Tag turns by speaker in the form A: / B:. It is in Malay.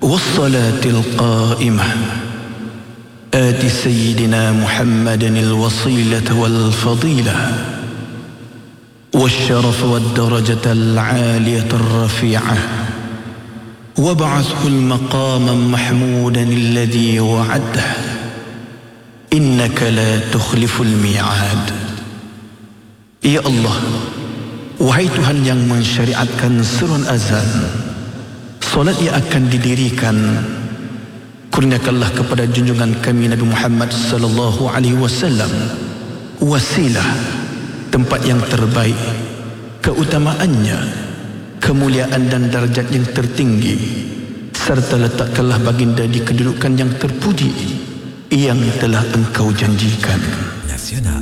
A: والصلاة القائمة آت سيدنا محمد الوصيلة والفضيلة والشرف والدرجة العالية الرفيعة وابعثه المقام محمودا الذي وعده إنك لا تخلف الميعاد. Ya Allah, wahai Tuhan yang mensyariatkan seruan azan, solat yang akan didirikan, kurniakanlah kepada junjungan kami Nabi Muhammad sallallahu alaihi wasallam wasilah, tempat yang terbaik, keutamaannya, kemuliaan dan darjat yang tertinggi, serta letakkanlah baginda di kedudukan yang terpuji yang telah engkau janjikan.
B: Nasional.